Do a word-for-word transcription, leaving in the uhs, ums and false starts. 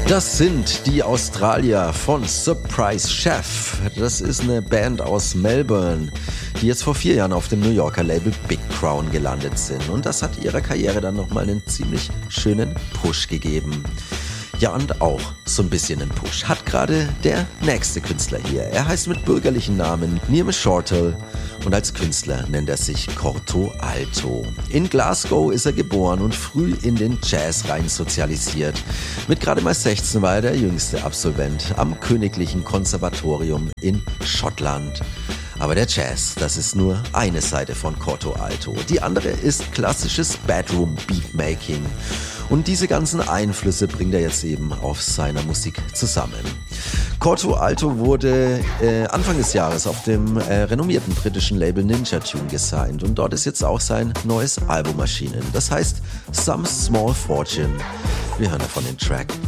Das sind die Australier von Surprise Chef. Das ist eine Band aus Melbourne, die jetzt vor vier Jahren auf dem New Yorker Label Big Crown gelandet sind. Und das hat ihrer Karriere dann nochmal einen ziemlich schönen Push gegeben. Ja, und auch so ein bisschen einen Push hat gerade der nächste Künstler hier. Er heißt mit bürgerlichen Namen Nirme Shortall und als Künstler nennt er sich Corto Alto. In Glasgow ist er geboren und früh in den Jazz rein sozialisiert. Mit gerade mal sechzehn war er der jüngste Absolvent am Königlichen Konservatorium in Schottland. Aber der Jazz, das ist nur eine Seite von Corto Alto. Die andere ist klassisches Bedroom Beatmaking. Und diese ganzen Einflüsse bringt er jetzt eben auf seiner Musik zusammen. Corto Alto wurde äh, Anfang des Jahres auf dem äh, renommierten britischen Label Ninja Tune gesigned. Und dort ist jetzt auch sein neues Album erschienen. Das heißt Some Small Fortune. Wir hören davon den Track